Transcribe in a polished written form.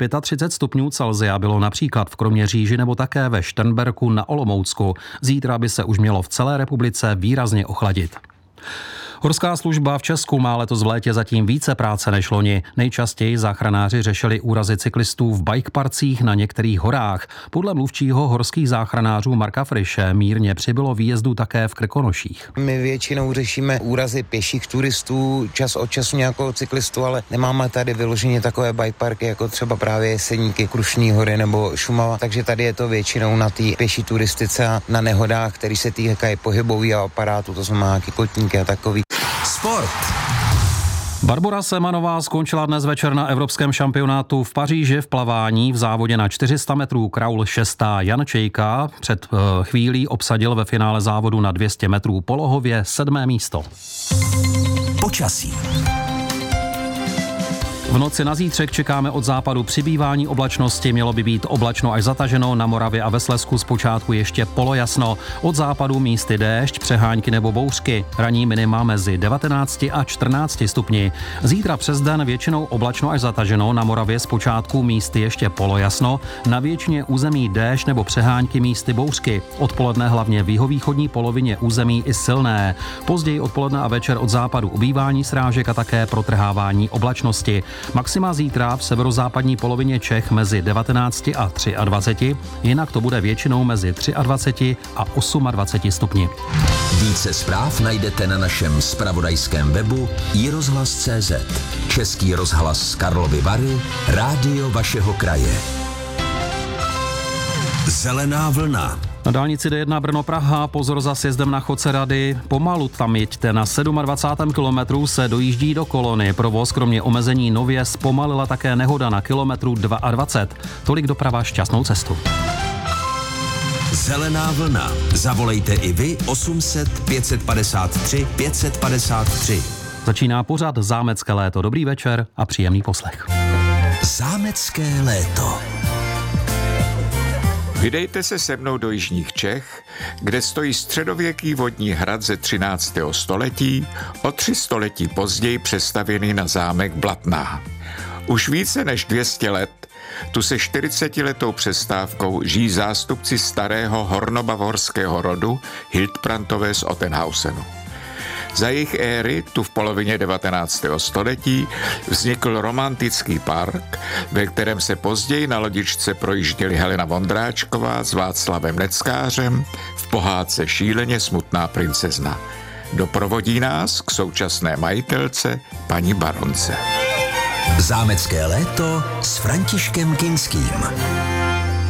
35 stupňů Celsia bylo například v Kroměříži nebo také ve Šternberku na Olomoucku. Zítra by se už mělo v celé republice výrazně ochladit. Horská služba v Česku má letos v létě zatím více práce než loni. Nejčastěji záchranáři řešili úrazy cyklistů v bikeparcích na některých horách. Podle mluvčího horských záchranářů Marka Friše mírně přibylo výjezdů také v Krkonoších. My většinou řešíme úrazy pěších turistů, čas od času nějakého cyklistu, ale nemáme tady vyloženě takové bikeparky jako třeba právě Jeseníky, Krušní hory nebo Šumava, takže tady je to většinou na té pěší turistice a na nehodách, které se týkají pohybového aparátu, to znamená kotníky a takový. Sport. Barbora Semanová skončila dnes večer na evropském šampionátu v Paříži v plavání v závodě na 400 metrů kraul 6. Jan Čejka před chvílí obsadil ve finále závodu na 200 metrů polohově 7. místo. Počasí. V noci na zítřek čekáme od západu přibývání oblačnosti, mělo by být oblačno až zataženo, na Moravě a ve Slezsku zpočátku ještě polojasno. Od západu místy déšť, přehánky nebo bouřky, ranní minima mezi 19 a 14 stupni. Zítra přes den většinou oblačno až zataženo, na Moravě zpočátku místy ještě polojasno, na většině území déšť nebo přehánky místy bouřky. Odpoledne hlavně v jihovýchodní polovině území i silné. Později odpoledne a večer od západu ubývání srážek a také protrhávání oblačnosti. Maxima zítra v severozápadní polovině Čech mezi 19 a 23, jinak to bude většinou mezi 23 a 28 stupni. Více zpráv najdete na našem zpravodajském webu iRozhlas.cz. Český rozhlas Karlovy Vary, rádio vašeho kraje. Zelená vlna. Na dálnici D1 Brno-Praha pozor za sjezdem na Chodce Rady. Pomalu tam jeďte, na 27. kilometru se dojíždí do kolony. Provoz kromě omezení nově zpomalila také nehoda na kilometru 22. Tolik doprava, šťastnou cestu. Zelená vlna. Zavolejte i vy 800 553 553. Začíná pořad Zámecké léto. Dobrý večer a příjemný poslech. Zámecké léto. Vydejte se se mnou do jižních Čech, kde stojí středověký vodní hrad ze 13. století, o 3 století později přestavěný na zámek Blatná. Už více než 200 let tu se 40letou přestávkou žijí zástupci starého hornobavorského rodu Hildbrandové z Ottenhausenu. Za jejich éry, tu v polovině 19. století, vznikl romantický park, ve kterém se později na lodičce projížděli Helena Vondráčková s Václavem Neckářem v pohádce Šíleně smutná princezna. Doprovodí nás k současné majitelce paní baronce. Zámecké léto s Františkem Kinským.